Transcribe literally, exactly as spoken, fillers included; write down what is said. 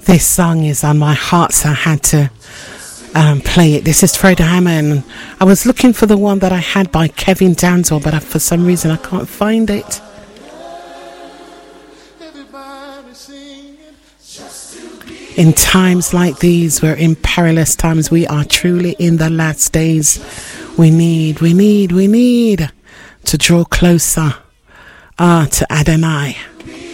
This song is on my heart, so I had to um, play it. This is Fred Hammond. I was looking for the one that I had by Kevin Danzel, but I, for some reason I can't find it. In times like these, we're in perilous times. We are truly in the last days. We need, we need, we need to draw closer uh, to Adonai.